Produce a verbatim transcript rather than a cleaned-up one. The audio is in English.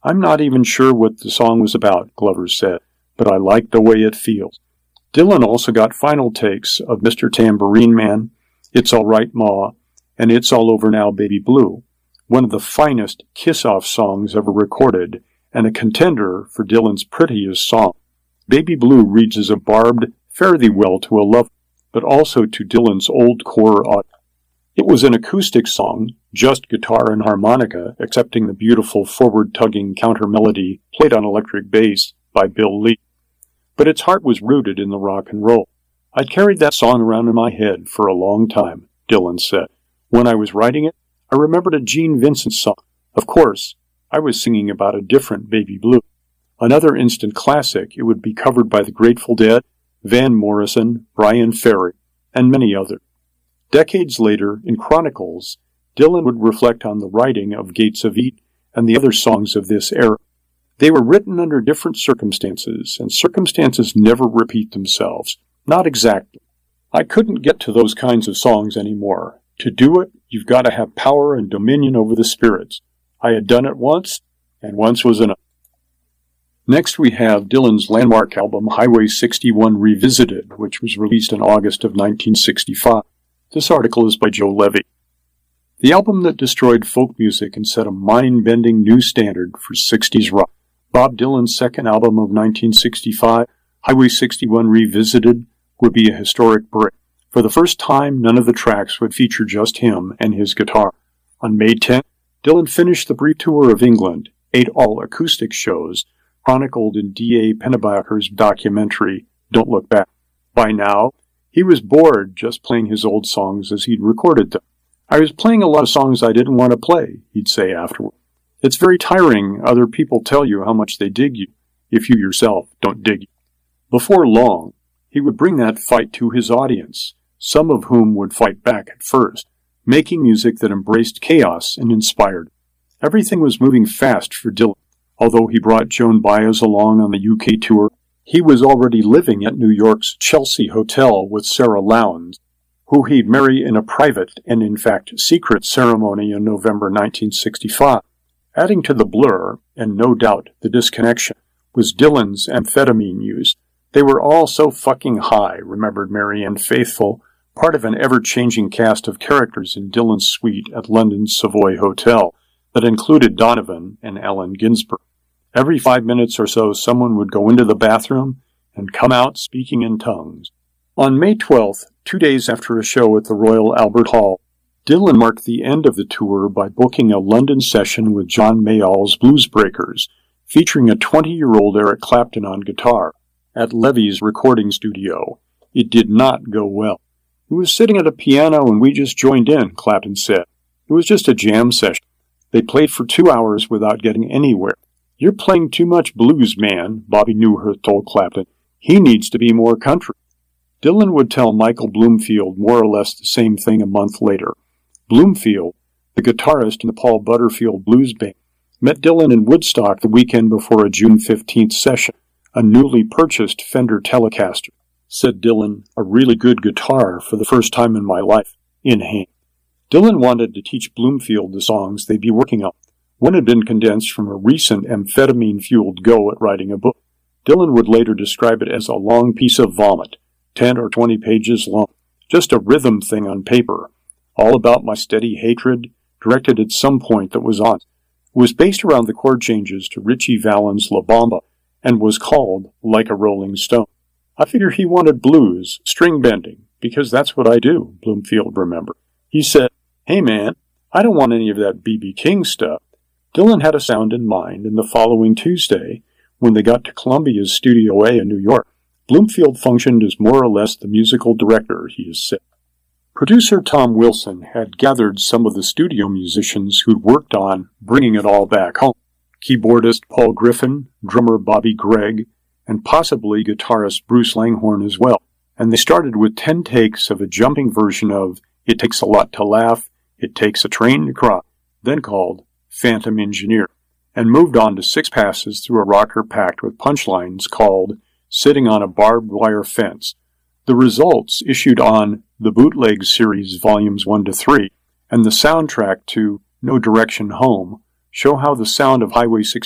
I'm not even sure what the song was about, Glover said, but I like the way it feels. Dylan also got final takes of Mister Tambourine Man, It's All Right Ma, and It's All Over Now Baby Blue, one of the finest kiss-off songs ever recorded, and a contender for Dylan's prettiest song. Baby Blue reads as a barbed fare thee well to a lover, but also to Dylan's old core audience. It was an acoustic song, just guitar and harmonica, excepting the beautiful forward-tugging counter-melody played on electric bass by Bill Lee. But its heart was rooted in the rock and roll. I'd carried that song around in my head for a long time, Dylan said. When I was writing it, I remembered a Gene Vincent song. Of course, I was singing about a different Baby Blue. Another instant classic, it would be covered by the Grateful Dead, Van Morrison, Brian Ferry, and many others. Decades later, in Chronicles, Dylan would reflect on the writing of Gates of Eden and the other songs of this era. They were written under different circumstances, and circumstances never repeat themselves. Not exactly. I couldn't get to those kinds of songs anymore. To do it, you've got to have power and dominion over the spirits. I had done it once, and once was enough. Next we have Dylan's landmark album, Highway sixty-one Revisited, which was released in August of nineteen sixty-five. This article is by Joe Levy. The album that destroyed folk music and set a mind-bending new standard for sixties rock. Bob Dylan's second album of nineteen sixty-five, Highway sixty-one Revisited, would be a historic break. For the first time, none of the tracks would feature just him and his guitar. On May tenth, Dylan finished the brief tour of England, eight all-acoustic shows, chronicled in D A Pennebaker's documentary, Don't Look Back. By now, he was bored just playing his old songs as he'd recorded them. I was playing a lot of songs I didn't want to play, he'd say afterward. It's very tiring other people tell you how much they dig you, if you yourself don't dig you. Before long, he would bring that fight to his audience, some of whom would fight back at first, making music that embraced chaos and inspired. Everything was moving fast for Dylan. Although he brought Joan Baez along on the U K tour, he was already living at New York's Chelsea Hotel with Sarah Lowndes, who he'd marry in a private and, in fact, secret ceremony in November nineteen sixty-five. Adding to the blur, and no doubt the disconnection, was Dylan's amphetamine use. They were all so fucking high, remembered Marianne Faithfull, part of an ever-changing cast of characters in Dylan's suite at London's Savoy Hotel that included Donovan and Allen Ginsberg. Every five minutes or so, someone would go into the bathroom and come out speaking in tongues. On May twelfth, two days after a show at the Royal Albert Hall, Dylan marked the end of the tour by booking a London session with John Mayall's Blues Breakers, featuring a twenty-year-old Eric Clapton on guitar, at Levy's recording studio. It did not go well. He was sitting at a piano and we just joined in, Clapton said. It was just a jam session. They played for two hours without getting anywhere. You're playing too much blues, man, Bobby Newhart told Clapton. He needs to be more country. Dylan would tell Michael Bloomfield more or less the same thing a month later. Bloomfield, the guitarist in the Paul Butterfield Blues Band, met Dylan in Woodstock the weekend before a June fifteenth session, a newly purchased Fender Telecaster. Said Dylan, a really good guitar for the first time in my life, in hand. Dylan wanted to teach Bloomfield the songs they'd be working on. One had been condensed from a recent amphetamine-fueled go at writing a book. Dylan would later describe it as a long piece of vomit, ten or twenty pages long, just a rhythm thing on paper, all about my steady hatred, directed at some point that was on. It was based around the chord changes to Ritchie Valens' La Bamba, and was called Like a Rolling Stone. I figure he wanted blues, string bending, because that's what I do, Bloomfield remembered. He said, hey man, I don't want any of that B B King stuff. Dylan had a sound in mind, and the following Tuesday, when they got to Columbia's Studio A in New York, Bloomfield functioned as more or less the musical director, he has said. Producer Tom Wilson had gathered some of the studio musicians who'd worked on Bringing It All Back Home, keyboardist Paul Griffin, drummer Bobby Gregg, and possibly guitarist Bruce Langhorne as well, and they started with ten takes of a jumping version of It Takes a Lot to Laugh, It Takes a Train to Cry, then called Phantom Engineer, and moved on to six passes through a rocker packed with punchlines called Sitting on a Barbed Wire Fence. The results, issued on the Bootleg Series Volumes one to three and the soundtrack to No Direction Home, show how the sound of Highway sixty